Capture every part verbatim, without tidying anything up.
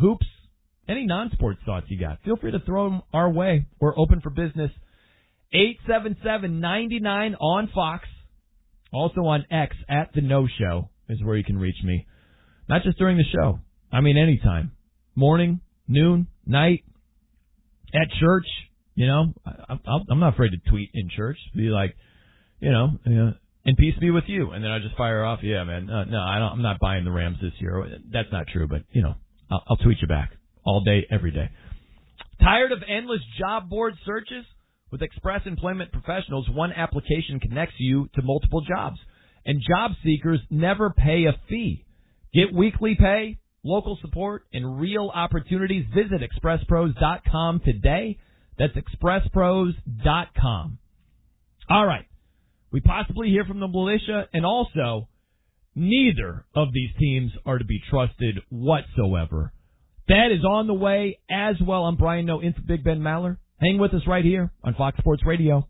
hoops, any non-sports thoughts you got. Feel free to throw them our way. We're open for business. eight seven seven, nine nine on Fox. Also on X, at The No Show is where you can reach me. Not just during the show. I mean, anytime. Morning, noon, night, at church. You know, I, I'm not afraid to tweet in church. Be like, you know, uh, and peace be with you. And then I just fire off, yeah, man, uh, no, I don't, I'm not buying the Rams this year. That's not true, but, you know, I'll, I'll tweet you back all day, every day. Tired of endless job board searches? With Express Employment Professionals, one application connects you to multiple jobs, and job seekers never pay a fee. Get weekly pay, local support, and real opportunities. Visit express pros dot com today. That's express pros dot com. All right. We possibly hear from the militia, and also, neither of these teams are to be trusted whatsoever. That is on the way as well. I'm Brian Noe in for Big Ben Maller. Hang with us right here on Fox Sports Radio.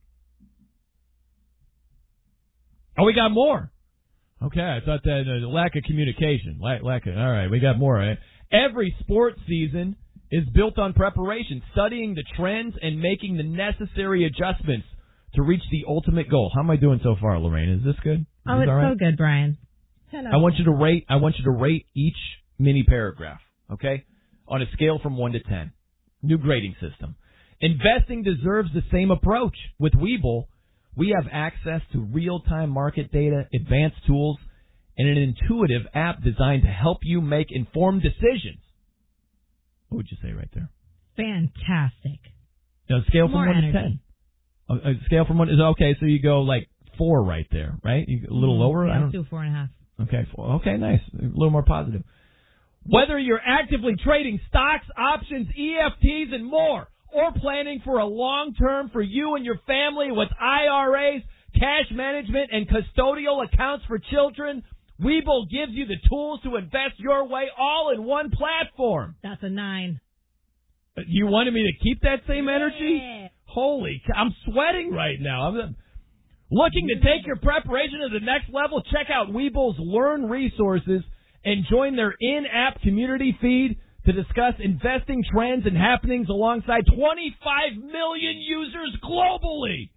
Oh, we got more. Okay, I thought that uh, lack of communication. Lack, lack of, all right, we got more. Right? Every sports season is built on preparation, studying the trends and making the necessary adjustments to reach the ultimate goal. How am I doing so far, Lorraine? Is this good? Is oh, this it's all right? so good, Brian. Hello. I want you to rate. I want you to rate each mini paragraph. Okay, on a scale from one to ten. New grading system. Investing deserves the same approach. With Webull, we have access to real-time market data, advanced tools, and an intuitive app designed to help you make informed decisions. What would you say right there? Fantastic. Now, scale from More one energy. to ten. A, a scale from one is okay. So you go like four right there, right? You, a little mm, lower. Yeah, I let's don't. do four and a half. Okay, four. Okay, nice. A little more positive. Whether you're actively trading stocks, options, E F Ts, and more, or planning for a long-term for you and your family with I R As, cash management, and custodial accounts for children, Webull gives you the tools to invest your way all in one platform. That's a nine. You wanted me to keep that same energy? Yeah. Holy cow, I'm sweating right now. I'm looking to take your preparation to the next level? Check out Webull's Learn resources and join their in-app community feed to discuss investing trends and happenings alongside twenty-five million users globally.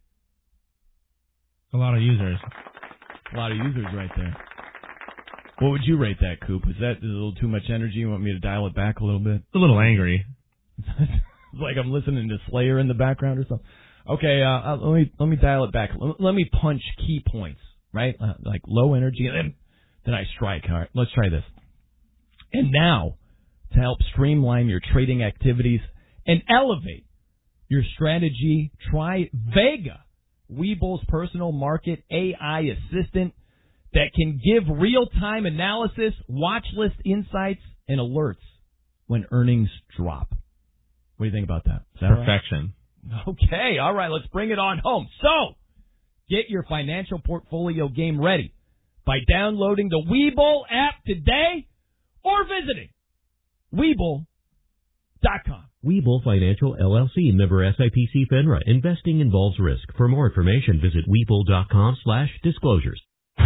A lot of users. A lot of users right there. What would you rate that, Coop? Is that a little too much energy? You want me to dial it back a little bit? A little angry. It's like I'm listening to Slayer in the background or something. Okay, uh, let me let me dial it back. Let me punch key points, right? Uh, like low energy, and then, then I strike. All right, let's try this. And now, to help streamline your trading activities and elevate your strategy, try Vega, Webull's personal market A I assistant that can give real-time analysis, watch list insights, and alerts when earnings drop. What do you think about that? Is that Perfection. right? Okay, all right, let's bring it on home. So, get your financial portfolio game ready by downloading the Webull app today or visiting Webull dot com. Webull Financial, L L C, member S I P C FINRA. Investing involves risk. For more information, visit Webull dot com slash disclosures. N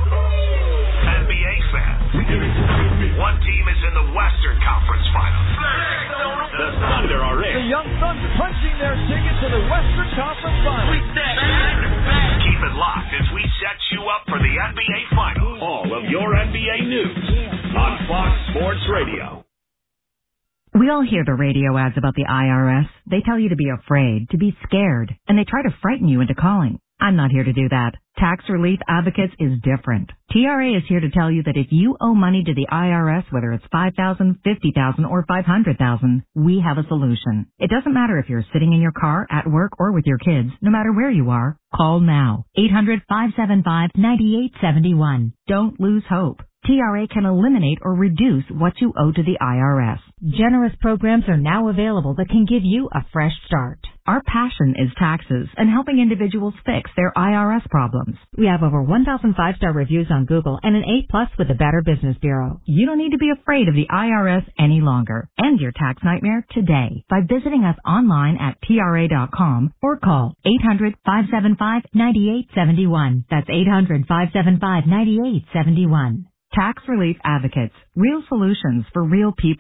B A fans, one team is in the Western Conference Finals. The Thunder are in. The Young Thunder punching their ticket to the Western Conference Finals. Keep it locked as we set you up for the N B A Finals. All of your N B A news on Fox Sports Radio. We all hear the radio ads about the I R S. They tell you to be afraid, to be scared, and they try to frighten you into calling. I'm not here to do that. Tax Relief Advocates is different. T R A is here to tell you that if you owe money to the I R S, whether it's five thousand dollars, fifty thousand dollars, or five hundred thousand dollars, we have a solution. It doesn't matter if you're sitting in your car, at work, or with your kids. No matter where you are, call now. eight hundred, five seven five, nine eight seven one. Don't lose hope. T R A can eliminate or reduce what you owe to the I R S. Generous programs are now available that can give you a fresh start. Our passion is taxes and helping individuals fix their I R S problems. We have over one thousand five-star reviews on Google and an A plus with the Better Business Bureau. You don't need to be afraid of the I R S any longer. End your tax nightmare today by visiting us online at T R A dot com or call eight hundred, five seven five, nine eight seven one. That's eight hundred, five seven five, nine eight seven one. Tax Relief Advocates. Real solutions for real people.